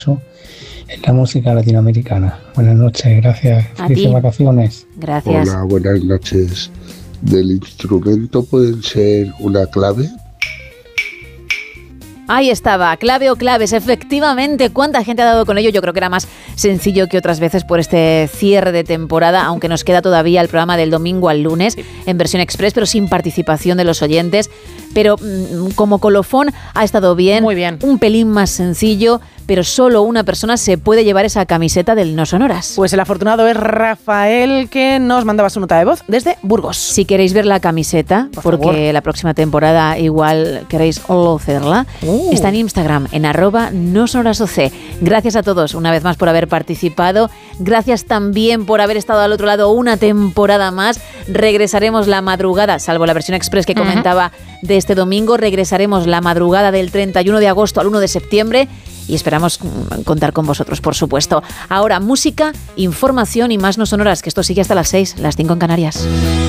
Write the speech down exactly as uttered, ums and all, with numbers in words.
en la música latinoamericana. Buenas noches, gracias. Felices vacaciones. Gracias. Hola, buenas noches. ¿Del instrumento pueden ser una clave? Ahí estaba, clave o claves, efectivamente. ¿Cuánta gente ha dado con ello? Yo creo que era más sencillo que otras veces por este cierre de temporada, aunque nos queda todavía el programa del domingo al lunes en versión express, pero sin participación de los oyentes. Pero mmm, como colofón ha estado bien. Muy bien. Un pelín más sencillo, pero solo una persona se puede llevar esa camiseta del No Sonoras. Pues el afortunado es Rafael, que nos mandaba su nota de voz desde Burgos. Si queréis ver la camiseta, por porque favor. La próxima temporada igual queréis lucirla, uh. está en Instagram, en arroba No Sonoras O C. Gracias a todos una vez más por haber participado. Gracias también por haber estado al otro lado una temporada más. Regresaremos la madrugada, salvo la versión express que uh-huh. comentaba de este domingo, regresaremos la madrugada del treinta y uno de agosto al uno de septiembre y esperamos contar con vosotros, por supuesto. Ahora, música, información y más No Sonoras, que esto sigue hasta las seis, las cinco en Canarias.